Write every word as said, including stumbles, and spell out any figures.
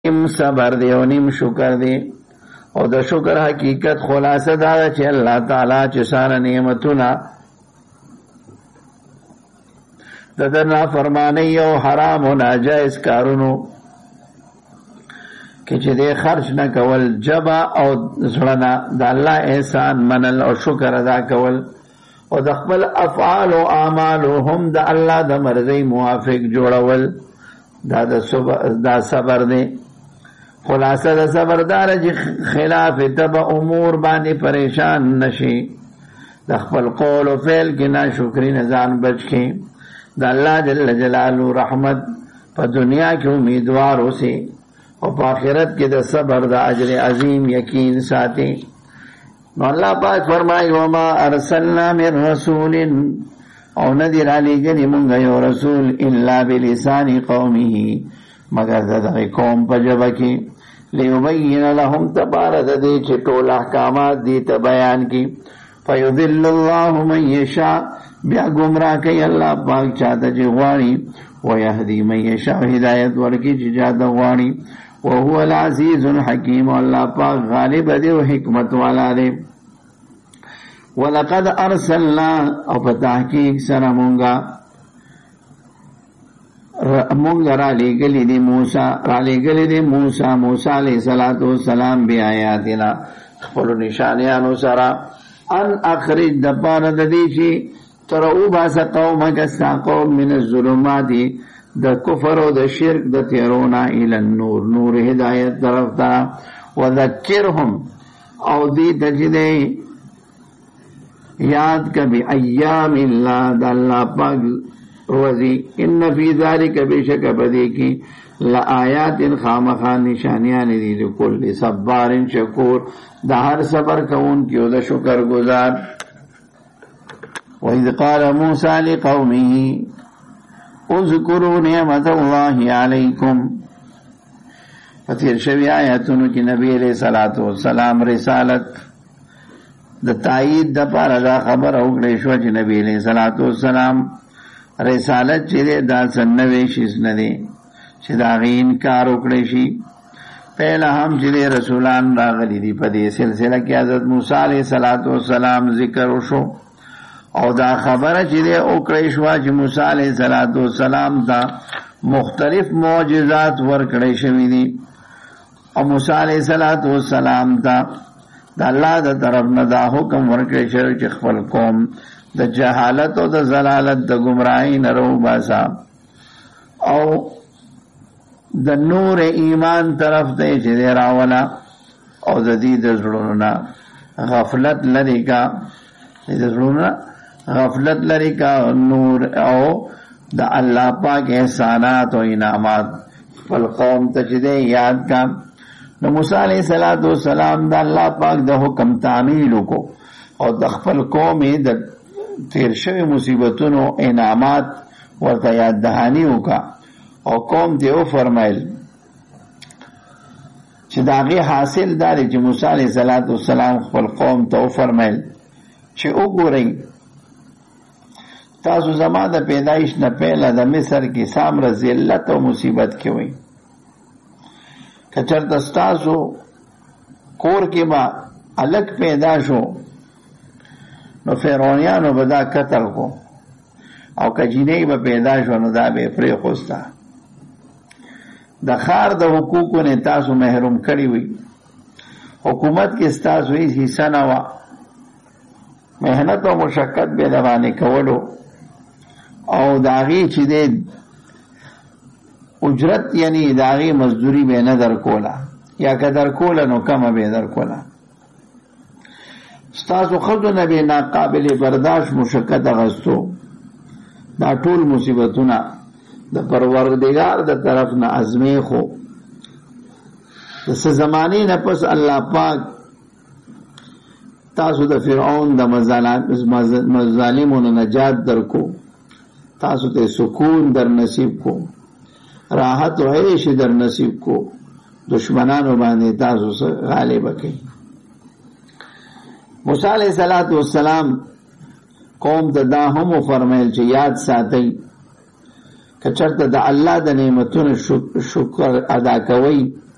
نیم صبر دی او نیم شکر دی. او د شکر حقیقت خلاصه دا ده چې الله تعالی چې ساره نعمتونه د د نافرمانی او حرام او ناجایز کارونو کې چې د خرج نه کول، جبا او زړه نه د الله احسان منل او شکر ادا کول، او د خپل افعال او اعمال هم د الله د مرضی موافق جوړول، دا د دا صبر دی. خلاصه د صبر دار چې خلاف تبع امور باندې پریشان نشي، د خپل قول او فعل کې ناشکری نه ځان بچ کې، د الله جل جلاله رحمت په دنیا کې امیدوار اوسي او په آخرت کې د صبر د اجر عظیم یقین ساتي. نو الله پاک فرمایي وما ارسلنا من رسول، او ندی را لېږلي مونږ یو رسول الا بلسان قومه، مگر د دغه قوم په ژبه کې، لیبین لهم تباره د دې چې ټول احکامات دې ته بیان کړي. فیضل الله من یشاء، بیا گمراه کوي الله پاک چاته چې غواړي، ویهدي من یشاء، هدایت ورکړي چې چاته غواړي. وهو العزیز الحکیم، الله پاک غالب دی او حکمت والا دی. ولقد ارسلنا، او په تحقیق سره مونږه مونږ را لېږلي دي موسی را لېږلي دي موسی موسی علیه الصلاة والسلام بآیاتنا، خپلو نشانیانو سره، ان اخرج د پاره د دې چې تر وباسه قومک ستا قوم من الظلمات، د کفر او د شرک د تیرونا الی النور، نور هدایت طرف ته. وذکرهم، او دې ته چې دی یاد کا بی ایام اللہ، دا اللہ پاک روزی، ان فی ذالک بیشک بدی کی لآیات خامخان نشانیان دی لکل صبار شکور، دا ہر صبر کون کیو دا شکر گزار. وَإِذْ قَالَ مُوسَى لِقَوْمِهِ اذْكُرُوا نِعْمَةَ اللَّهِ عَلَيْكُمْ، فتیر شوی آیتونو کی نبی علیہ السلام رسالت د تایید د پاره دا خبر اوکړې شو چې نبی علیہ الصلوۃ والسلام رسالت چې دا سنوي شي نه دي چې دا غین کار وکړي شي. پہلا هم چې رسولان راغلي دي په دې سلسله کې حضرت موسی علیہ الصلوۃ والسلام ذکر وشو، او دا خبره چې اوکړې شو چې موسی علیہ الصلوۃ والسلام دا مختلف معجزات ورکړې شوې دي، او موسی علیہ الصلوۃ والسلام دا دا الله د طرف نه دا حکم ورکړی شوی چې خپل قوم د جهالت او د ضلالت د گمراهی نه روباسا، او د نور ایمان طرف ته چې راولا، او د دې د زړونو نه غفلت لري کا، د زړونو غفلت لري کا نور او د الله پاک احسانات او انعامات خپل قوم ته چې یاد کا. نو موسی علیہ الصلوۃ والسلام دا الله پاک د حکم تعمیل کو، او د خپل قوم د تیر شوی مصیبتونو انعامات ورته یاد دهانی وکا، او قوم ته و فرمایل چې داغه حاصل دار چې موسی علیہ الصلوۃ والسلام خپل قوم ته و فرمایل چې وګورئ تاسو زما د پیدایش نه پهله د مصر کې سامره ذلت او مصیبت کې وئ، کچر دستاسو کور کې با الگ پیدا شو نو فرعونیانو به دا قتل کو، او کجینی به پیدا شو نو دا به پری خوستا. د خار د حقوقو نه تاسو محروم کړی وي، حکومت کې تاسو هیڅ حصہ نه و، مهنت او مشقت به روانه کولو، او داغي چې د اجرت یعنی داغی مزدوری به نه در کولا، یا که در کولا نو کم به در کولا. ستاسو خودو نبی ناقابل برداشت مشقت اغستو، دا ټول مصیبتونه د پروردگار د طرف نه ازمی خو د څه زمانی نه پس الله پاک تاسو د فرعون د مظالمونو نجات درکو، تاسو ته سکون در نصیب کو، راحت و عیش در نصیب کو، دشمنانو باندې تاسو سره غالب کړي. موسی علیہ الصلوۃ والسلام قوم ته دا هم فرمایل چې یاد ساتئ کچرته د الله د نعمتونو شکر ادا کوئ